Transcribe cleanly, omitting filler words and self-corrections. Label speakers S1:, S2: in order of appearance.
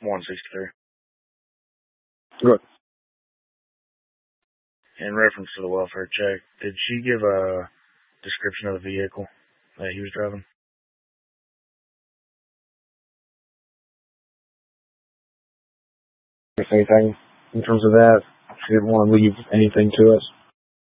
S1: 163.
S2: Good.
S1: In reference to the welfare check, did she give a description of the vehicle that he was driving?
S2: If anything, in terms of that, she didn't want to leave anything to us.